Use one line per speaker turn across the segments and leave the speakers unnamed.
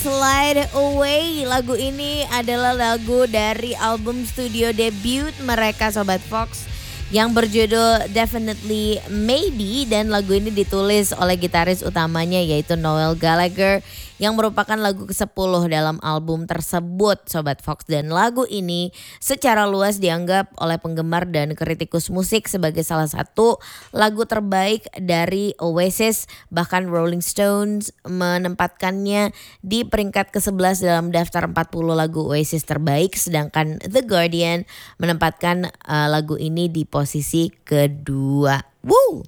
Slide Away, lagu ini adalah lagu dari album studio debut mereka Sobat Fox yang berjudul Definitely Maybe, dan lagu ini ditulis oleh gitaris utamanya yaitu Noel Gallagher yang merupakan lagu ke-10 dalam album tersebut Sobat Fox, dan lagu ini secara luas dianggap oleh penggemar dan kritikus musik sebagai salah satu lagu terbaik dari Oasis. Bahkan Rolling Stones menempatkannya di peringkat ke-11 dalam daftar 40 lagu Oasis terbaik, sedangkan The Guardian menempatkan lagu ini di posisi kedua. Woo!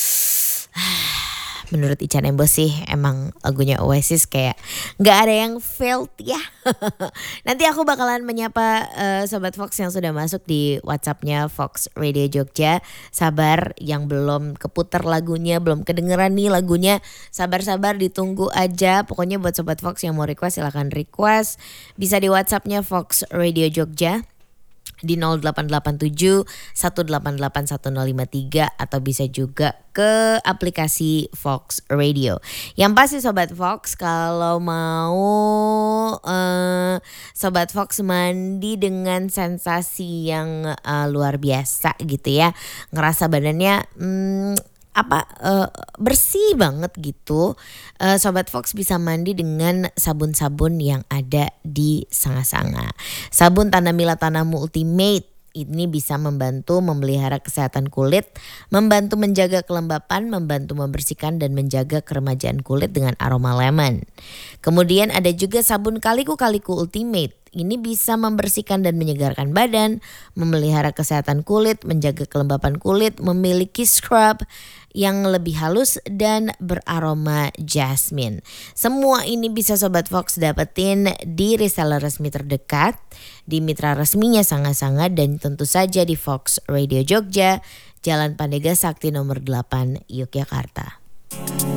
Menurut Ican Embo sih emang lagunya Oasis kayak gak ada yang failed ya. Nanti aku bakalan menyapa Sobat Fox yang sudah masuk di WhatsAppnya Fox Radio Jogja. Sabar yang belum keputar lagunya, belum kedengeran nih lagunya, sabar-sabar ditunggu aja. Pokoknya buat Sobat Fox yang mau request silahkan request. Bisa di WhatsAppnya Fox Radio Jogja di 0887 188 1053 atau bisa juga ke aplikasi Fox Radio. Yang pasti Sobat Fox, kalau mau Sobat Fox mandi dengan sensasi yang luar biasa gitu ya, ngerasa badannya bersih banget gitu, Sobat Fox bisa mandi dengan sabun-sabun yang ada di Sanga-Sanga. Sabun Tanah Mila Tanahmu Ultimate ini bisa membantu memelihara kesehatan kulit, membantu menjaga kelembapan, membantu membersihkan dan menjaga keremajaan kulit dengan aroma lemon. Kemudian ada juga sabun Kaliku Ultimate. Ini bisa membersihkan dan menyegarkan badan, memelihara kesehatan kulit, menjaga kelembapan kulit, memiliki scrub yang lebih halus dan beraroma jasmine. Semua ini bisa Sobat Fox dapetin di reseller resmi terdekat, di mitra resminya Sanga-Sanga, dan tentu saja di Fox Radio Jogja, Jalan Pandega Sakti nomor 8, Yogyakarta.